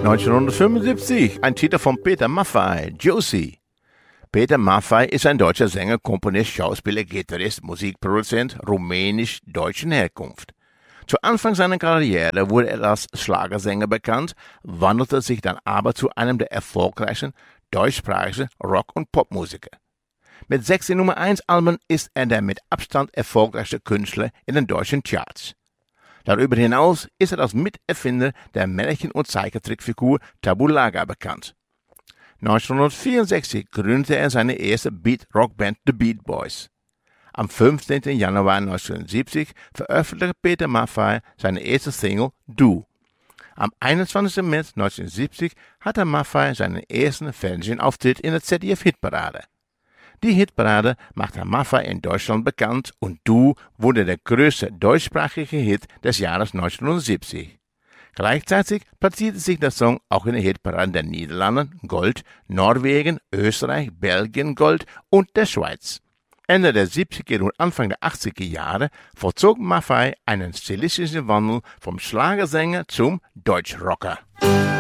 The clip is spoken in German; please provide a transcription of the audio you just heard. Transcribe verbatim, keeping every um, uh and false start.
neunzehnhundertfünfundsiebzig, ein Titel von Peter Maffay, Josie. Peter Maffay ist ein deutscher Sänger, Komponist, Schauspieler, Gitarrist, Musikproduzent rumänisch-deutschen Herkunft. Zu Anfang seiner Karriere wurde er als Schlagersänger bekannt, wandelte sich dann aber zu einem der erfolgreichsten deutschsprachigen Rock- und Popmusiker. Mit sechzehn Nummer eins Alben ist er der mit Abstand erfolgreichste Künstler in den deutschen Charts. Darüber hinaus ist er als Miterfinder der Märchen- und Zeichentrickfigur Tabulaga bekannt. neunzehnhundertvierundsechzig gründete er seine erste Beat-Rock-Band The Beat Boys. Am fünfzehnten Januar neunzehnhundertsiebzig veröffentlichte Peter Maffay seine erste Single Du. Am einundzwanzigsten März neunzehnhundertsiebzig hatte Maffay seinen ersten Fernsehauftritt in der Z D F-Hitparade. Die Hitparade machte Maffay in Deutschland bekannt und Du wurde der größte deutschsprachige Hit des Jahres neunzehnhundertsiebzig. Gleichzeitig platzierte sich der Song auch in der Hitparade der Niederlande Gold, Norwegen, Österreich, Belgien Gold und der Schweiz. Ende der siebziger und Anfang der achtziger Jahre vollzog Maffay einen stilistischen Wandel vom Schlagersänger zum Deutschrocker.